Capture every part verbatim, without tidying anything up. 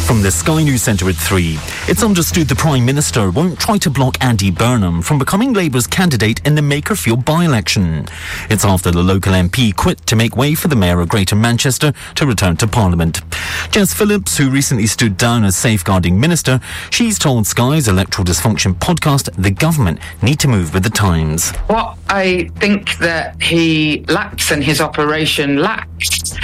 From the Sky News Centre at three, it's understood the Prime Minister won't try to block Andy Burnham from becoming Labour's candidate in the Makerfield by-election. It's after the local M P quit to make way for the Mayor of Greater Manchester to return to Parliament. Jess Phillips, who recently stood down as Safeguarding Minister, she's told Sky's Electoral Dysfunction podcast the government need to move with the times. What I think that he lacks and his operation lacks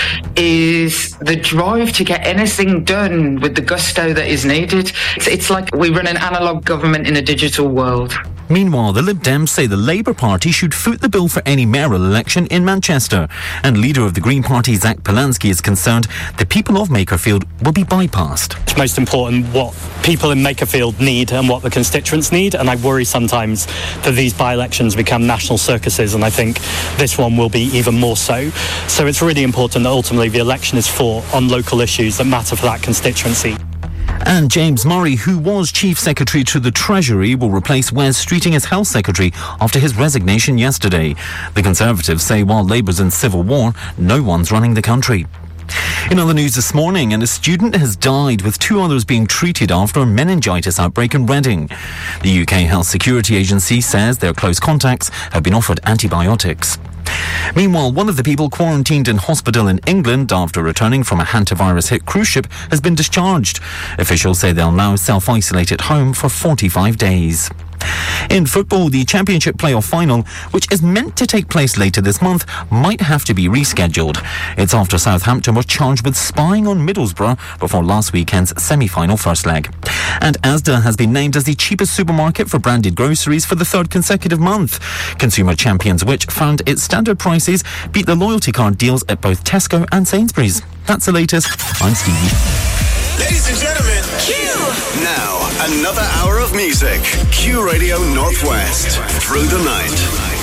is the drive to get anything done with the gusto that is needed. It's, it's like we run an analogue government in a digital world. Meanwhile, the Lib Dems say the Labour Party should foot the bill for any mayoral election in Manchester. And leader of the Green Party, Zach Polanski, is concerned the people of Makerfield will be bypassed. It's most important what people in Makerfield need and what the constituents need, and I worry sometimes that these by-elections become national circuses, and I think this one will be even more so. So it's really important that ultimately the election is fought on local issues that matter for that constituency. And James Murray, who was Chief Secretary to the Treasury, will replace Wes Streeting as Health Secretary after his resignation yesterday. The Conservatives say while Labour's in civil war, no one's running the country. In other news this morning, and a student has died with two others being treated after a meningitis outbreak in Reading. The U K Health Security Agency says their close contacts have been offered antibiotics. Meanwhile, one of the people quarantined in hospital in England after returning from a hantavirus-hit cruise ship has been discharged. Officials say they'll now self-isolate at home for forty-five days. In football, the Championship playoff final, which is meant to take place later this month, might have to be rescheduled. It's after Southampton were charged with spying on Middlesbrough before last weekend's semi-final first leg. And Asda has been named as the cheapest supermarket for branded groceries for the third consecutive month. Consumer Champions Which found its standard prices beat the loyalty card deals at both Tesco and Sainsbury's. That's the latest. I'm Stevie. Ladies and gentlemen, Q. Now, another hour of music. Q Radio Northwest. Through the night.